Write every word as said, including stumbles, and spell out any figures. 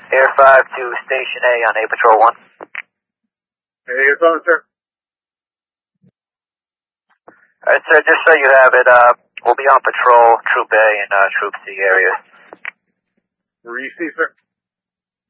Air five to Station A on A Patrol one. Hey, it's on, sir. Alright, sir, just so you have it, uh, we'll be on patrol, Troop A and uh, Troop C areas. Receive, sir.